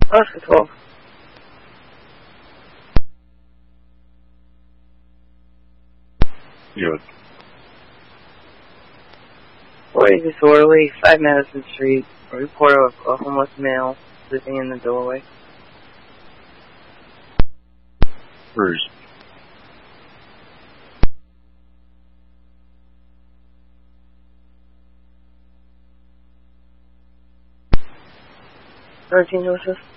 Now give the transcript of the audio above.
Oscar 12. Good. 40 disorderly, 5 Madison Street. A report of a homeless male sleeping in the doorway. Bruce. Joseph.